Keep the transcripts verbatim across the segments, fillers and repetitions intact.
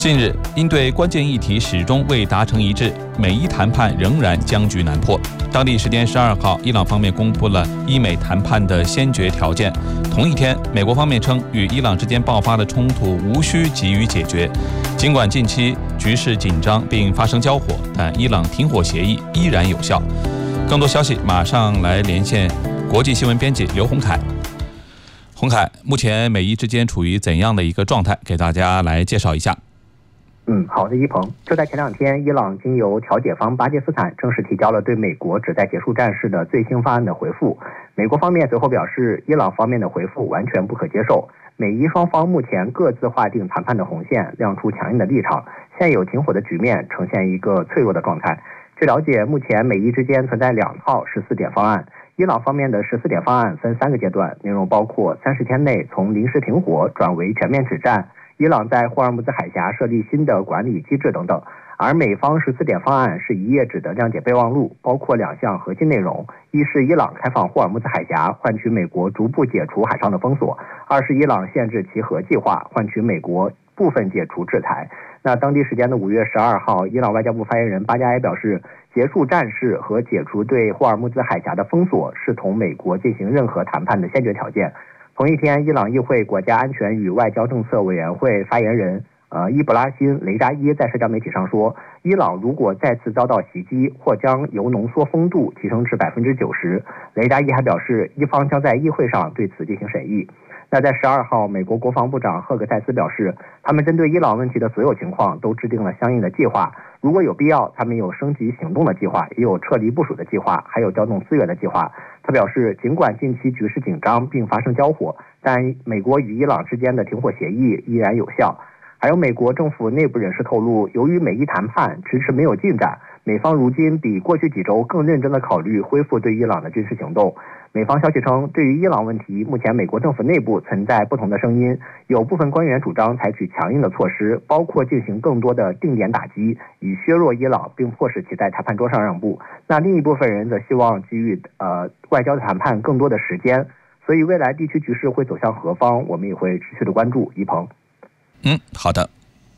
近日，因对关键议题始终未达成一致，美伊谈判仍然僵局难破。当地时间十二号，伊朗方面公布了伊美谈判的先决条件。同一天，美国方面称，与伊朗之间爆发的冲突无需急于解决。尽管近期局势紧张并发生交火，但伊朗停火协议依然有效。更多消息马上来连线国际新闻编辑刘洪凯。洪凯，目前美伊之间处于怎样的一个状态？给大家来介绍一下。 嗯，好的，一鹏。就在前两天，伊朗经由调解方巴基斯坦正式提交了对美国旨在结束战事的最新方案的回复。美国方面随后表示，伊朗方面的回复完全不可接受。美伊双方目前各自划定谈判的红线，亮出强硬的立场，现有停火的局面呈现一个脆弱的状态。据了解，目前美伊之间存在两套十四点方案。伊朗方面的十四点方案分三个阶段，内容包括三十天内从临时停火转为全面止战，伊朗在霍尔木兹海峡设立新的管理机制等等。而美方十四点方案是一页纸的谅解备忘录，包括两项核心内容：一是伊朗开放霍尔木兹海峡，换取美国逐步解除海上的封锁；二是伊朗限制其核计划，换取美国部分解除制裁。那当地时间的五月十二号，伊朗外交部发言人巴加埃表示，结束战事和解除对霍尔木兹海峡的封锁是同美国进行任何谈判的先决条件。同一天，伊朗议会国家安全与外交政策委员会发言人呃伊布拉辛·雷扎伊在社交媒体上说，伊朗如果再次遭到袭击，或将铀浓缩丰度提升至百分之九十。雷扎伊还表示，伊方将在议会上对此进行审议。那在十二号，美国国防部长赫格塞斯表示，他们针对伊朗问题的所有情况都制定了相应的计划，如果有必要，他们有升级行动的计划，也有撤离部署的计划，还有调动资源的计划。他表示，尽管近期局势紧张并发生交火，但美国与伊朗之间的停火协议依然有效。还有美国政府内部人士透露，由于美伊谈判迟迟没有进展，美方如今比过去几周更认真地考虑恢复对伊朗的军事行动。美方消息称，对于伊朗问题，目前美国政府内部存在不同的声音，有部分官员主张采取强硬的措施，包括进行更多的定点打击，以削弱伊朗并迫使其在谈判桌上让步。那另一部分人则希望给予呃外交谈判更多的时间。所以未来地区局势会走向何方，我们也会持续的关注。一鹏。 嗯，好的。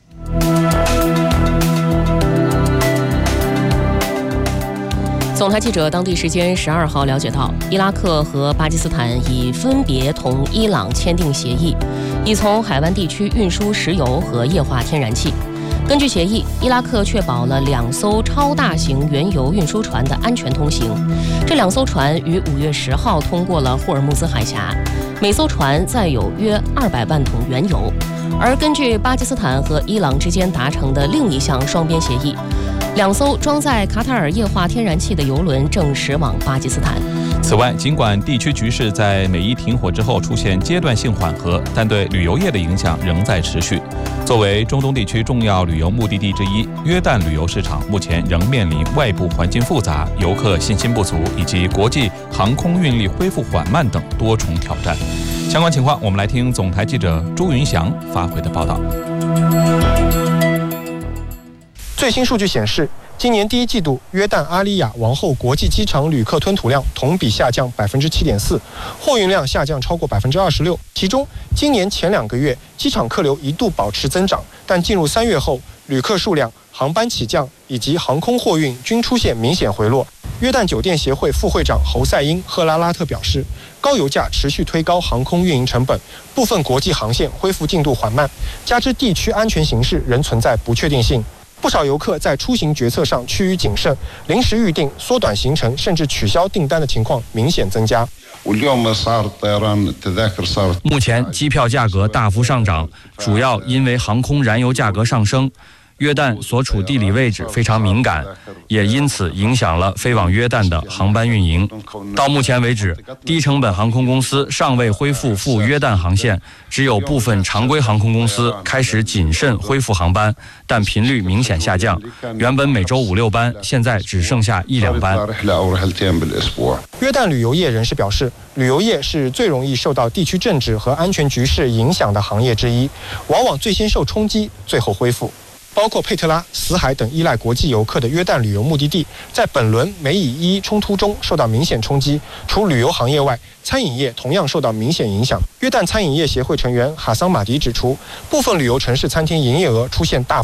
总台记者当地时间十二号了解到，伊拉克和巴基斯坦已分别同伊朗签订协议，已从海湾地区运输石油和液化天然气。根据协议，伊拉克确保了两艘超大型原油运输船的安全通行。这两艘船于五月十号通过了霍尔木兹海峡，每艘船载有约二百万桶原油。而根据巴基斯坦和伊朗之间达成的另一项双边协议，两艘装载卡塔尔液化天然气的油轮正驶往巴基斯坦。 此外，尽管地区局势在美伊停火之后出现阶段性缓和，但对旅游业的影响仍在持续。作为中东地区重要旅游目的地之一，约旦旅游市场目前仍面临外部环境复杂、游客信心不足以及国际航空运力恢复缓慢等多重挑战。相关情况，我们来听总台记者朱云祥发回的报道。 最新数据显示，今年第一季度，约旦阿里亚王后国际机场旅客吞吐量同比下降百分之七点四，货运量下降超过百分之二十六。其中，今年前两个月，机场客流一度保持增长，但进入三月后，旅客数量、航班起降以及航空货运均出现明显回落。约旦酒店协会副会长侯赛因·赫拉拉特表示，高油价持续推高航空运营成本，部分国际航线恢复进度缓慢，加之地区安全形势仍存在不确定性。不少游客在出行决策上趋于谨慎，临时预订、缩短行程，甚至取消订单的情况明显增加。 目前机票价格大幅上涨，主要因为航空燃油价格上升。约旦所处地理位置非常敏感，也因此影响了飞往约旦的航班运营。到目前为止，低成本航空公司尚未恢复赴约旦航线，只有部分常规航空公司开始谨慎恢复航班，但频率明显下降。原本每周五六班，现在只剩下一两班。 约旦旅游业人士表示，旅游业是最容易受到地区政治和安全局势影响的行业之一，往往最先受冲击，最后恢复。 包括佩特拉、死海等依赖国际游客的约旦旅游目的地，在本轮美以伊冲突中受到明显冲击。除旅游行业外，餐饮业同样受到明显影响。约旦餐饮业协会成员哈桑马迪指出，部分旅游城市餐厅营业额出现大